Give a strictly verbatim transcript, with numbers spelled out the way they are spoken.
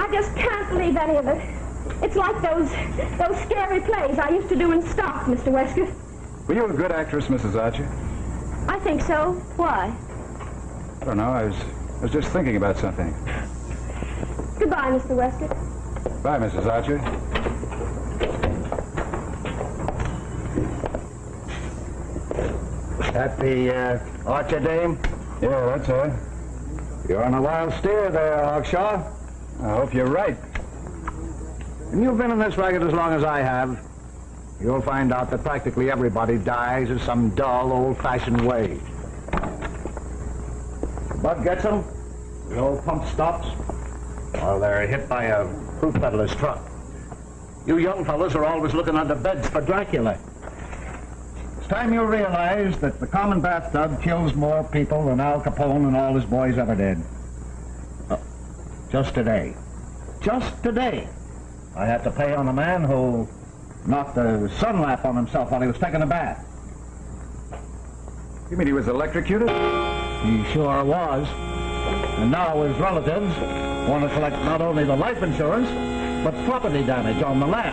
I just can't believe any of it. It's like those those scary plays I used to do in stock, Mister Wesker. Were you a good actress, Missus Archer? I think so. Why? I don't know. I was, I was just thinking about something. Goodbye, Mister Wesker. Bye, Missus Archer. That the uh, Archer dame? Yeah, that's her. You're on a wild steer there, Hawkshaw. I hope you're right. And you've been in this racket as long as I have. You'll find out that practically everybody dies in some dull, old-fashioned way. The bug gets them, the old pump stops, or they're hit by a fruit peddler's truck. You young fellas are always looking under beds for Dracula. It's time you realize that the common bathtub kills more people than Al Capone and all his boys ever did. Oh, just today. Just today. I had to pay on a man who knocked a sun lamp on himself while he was taking a bath. You mean he was electrocuted? He sure was. And now his relatives want to collect not only the life insurance, but property damage on the lamp.